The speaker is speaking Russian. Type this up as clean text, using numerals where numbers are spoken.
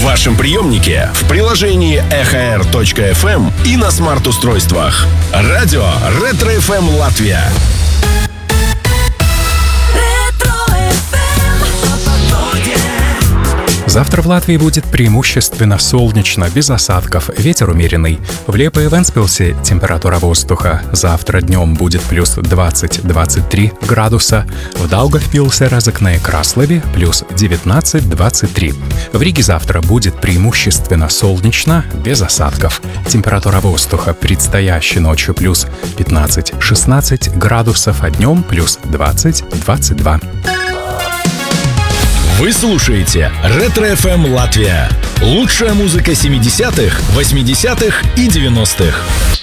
В вашем приемнике, в приложении EHR.FM и на смарт-устройствах. Радио Ретро-ФМ Латвия. Завтра в Латвии будет преимущественно солнечно, без осадков, ветер умеренный. В Лепе и Вентспилсе температура воздуха завтра днем будет плюс 20-23 градуса, в Даугавпилсе, Разокне и Краслове плюс 19-23. В Риге завтра будет преимущественно солнечно, без осадков. Температура воздуха предстоящей ночью плюс 15-16 градусов, а днем плюс 20-22. Вы слушаете Ретро-ФМ Латвия. Лучшая музыка 70-х, 80-х и 90-х.